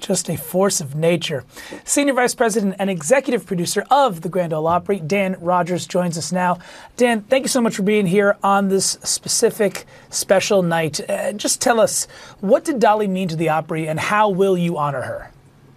just a force of nature. Senior Vice President and Executive Producer of the Grand Ole Opry, Dan Rogers, joins us now. Dan, thank you so much for being here on this specific special night. Just tell us, what did Dolly mean to the Opry, and how will you honor her?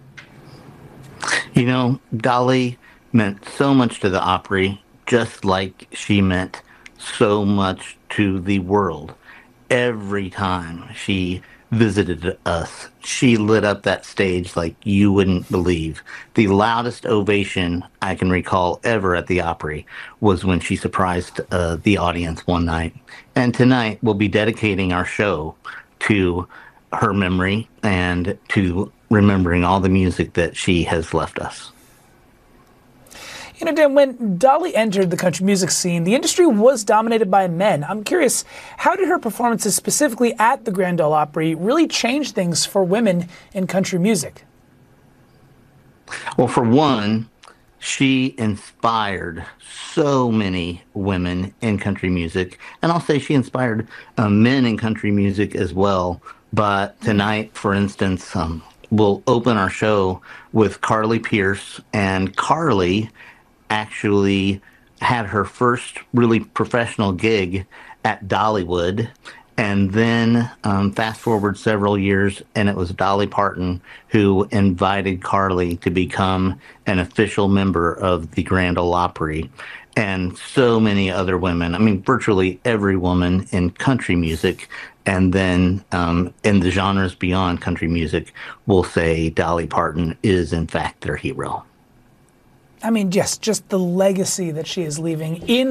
You know, Dolly meant so much to the Opry, just like she meant so much to the world. Every time she visited us, she lit up that stage like you wouldn't believe. The loudest ovation I can recall ever at the Opry was when she surprised the audience one night. And tonight we'll be dedicating our show to her memory and to remembering all the music that she has left us. You know, Dan, when Dolly entered the country music scene, the industry was dominated by men. I'm curious, how did her performances specifically at the Grand Ole Opry really change things for women in country music? Well, for one, she inspired so many women in country music. And I'll say she inspired men in country music as well. But tonight, for instance, we'll open our show with Carly Pearce. And Carly actually had her first really professional gig at Dollywood. And then fast forward several years, and it was Dolly Parton who invited Carly to become an official member of the Grand Ole Opry. And so many other women, I mean, virtually every woman in country music, and then in the genres beyond country music, will say Dolly Parton is, in fact, their hero. I mean, just the legacy that she is leaving in